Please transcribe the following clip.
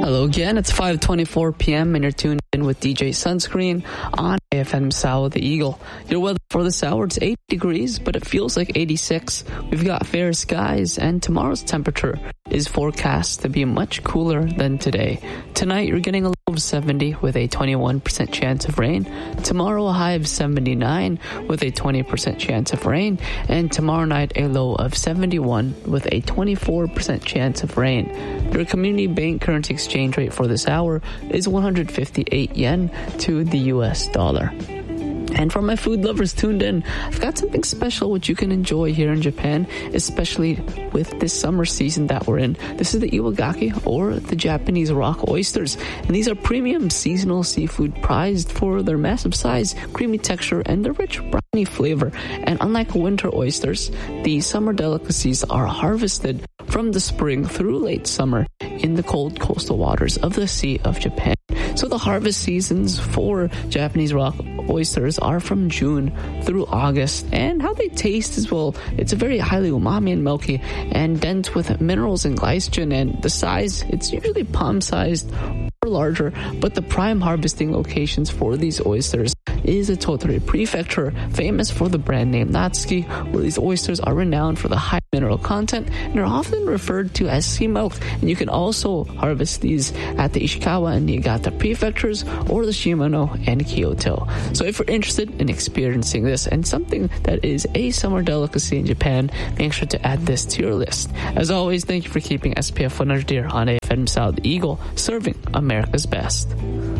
Hello again, it's 5:24 p.m. and you're tuned in with DJ Sunscreen on AFM South the Eagle. Your weather for this hour, it's 80 degrees, but it feels like 86. We've got fair skies, and tomorrow's temperature is forecast to be much cooler than today. Tonight, you're getting a low of 70 with a 21% chance of rain. Tomorrow, a high of 79 with a 20% chance of rain. And tomorrow night, a low of 71 with a 24% chance of rain. Your community bank currency exchange rate for this hour is 158 yen to the US dollar. And for my food lovers tuned in, I've got something special which you can enjoy here in Japan, especially with this summer season that we're in. This is the iwagaki, or the Japanese rock oysters. And these are premium seasonal seafood prized for their massive size, creamy texture, and their rich briny flavor. And unlike winter oysters, the summer delicacies are harvested from the spring through late summer in the cold coastal waters of the Sea of Japan. So the harvest seasons for Japanese rock oysters are from June through August. And how they taste as well, it's a very highly umami and milky and dense with minerals and glycogen. And the size, it's usually palm-sized or larger. But the prime harvesting locations for these oysters is the Tottori Prefecture, famous for the brand name Natsuki, where these oysters are renowned for the high mineral content and are often referred to as sea milk. And you can also harvest these at the Ishikawa and Niigata prefectures or the Shimano and Kyoto. So if you're interested in experiencing this and something that is a summer delicacy in Japan, make sure to add this to your list. As always, thank you for keeping SPF 100 here on AFM South Eagle, serving America's best.